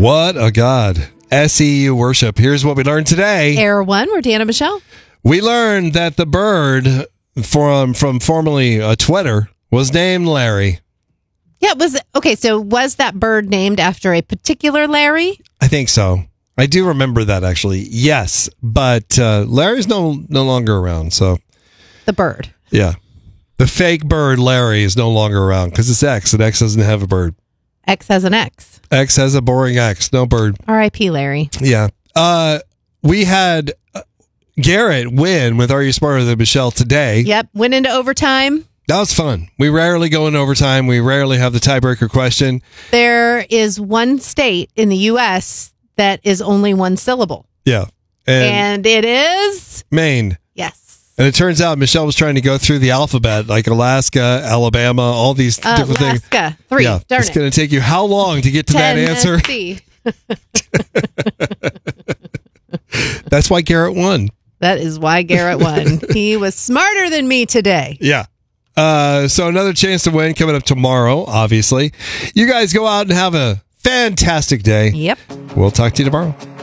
What a God. SEU worship. Here's what we learned today. Air One, we're Dan and Michelle. We learned that the bird from formerly Twitter was named Larry. Yeah, so was that bird named after a particular Larry? I think so. I do remember that, actually. Yes, but Larry's no longer around, so. The bird. Yeah. The fake bird Larry is no longer around because it's X, and X doesn't have a bird. X has an X. X has a boring X, no bird. R.I.P. Larry. Yeah. We had Garrett win with Are You Smarter Than Michelle today. Yep, went into overtime. That was fun. We rarely go in overtime. We rarely have the tiebreaker question. There is one state in the U.S. that is only one syllable. Yeah. And it is? Maine. Yes. And it turns out Michelle was trying to go through the alphabet, like Alaska, Alabama, all these different things. Alaska. 3. Yeah. Darn it's going to take you how long to get to that answer? That's why Garrett won. That is why Garrett won. He was smarter than me today. Yeah. So another chance to win coming up tomorrow, obviously. You guys go out and have a fantastic day. Yep. We'll talk to you tomorrow.